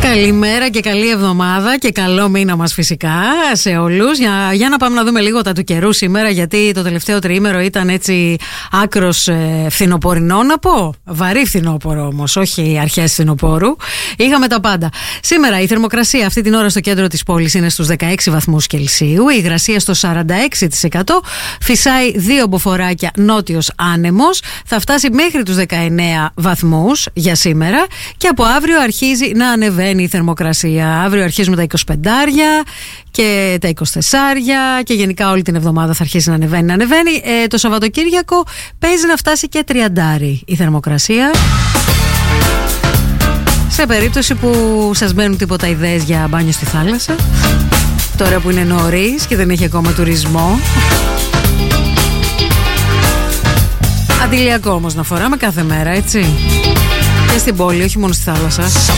Καλημέρα και καλή εβδομάδα και καλό μήνα μας φυσικά σε όλους. Για να πάμε να δούμε λίγο τα του καιρού σήμερα, γιατί το τελευταίο τριήμερο ήταν έτσι άκρος φθινοπορεινό να πω. Βαρύ φθινόπορο όμως, όχι αρχές φθινοπόρου. Είχαμε τα πάντα. Σήμερα η θερμοκρασία αυτή την ώρα στο κέντρο της πόλης είναι στους 16 βαθμούς Κελσίου, η υγρασία στο 46%, φυσάει 2 μποφοράκια νότιος άνεμος, θα φτάσει μέχρι τους 19 βαθμούς για σήμερα και από αύριο αρχίζει να ανεβαίνει η θερμοκρασία. Αύριο αρχίζουμε τα 25 και τα 24 και γενικά όλη την εβδομάδα θα αρχίσει να ανεβαίνει. Το Σαββατοκύριακο παίζει να φτάσει και 30 η θερμοκρασία. Σε περίπτωση που σας μπαίνουν τίποτα ιδέες για μπάνιο στη θάλασσα, τώρα που είναι νωρίς και δεν έχει ακόμα τουρισμό. Αντιλιακό όμως να φοράμε κάθε μέρα, έτσι. Και στην πόλη, όχι μόνο στη θάλασσα.